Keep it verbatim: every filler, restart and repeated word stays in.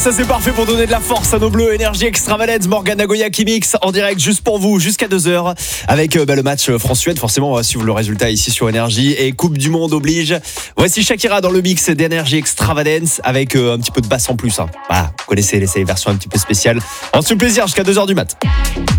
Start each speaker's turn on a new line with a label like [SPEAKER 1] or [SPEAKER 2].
[SPEAKER 1] Ça c'est parfait pour donner de la force à nos bleus. Énergie Extravagance, Morgan Nagoya qui mixe en direct juste pour vous jusqu'à deux heures avec euh, bah, le match France-Suède. Forcément on va suivre le résultat ici sur Énergie et Coupe du Monde oblige. Voici Shakira dans le mix d'Énergie Extravagance avec euh, un petit peu de basse en plus hein. Voilà, vous connaissez les versions un petit peu spéciales. On se fait plaisir jusqu'à deux heures du mat.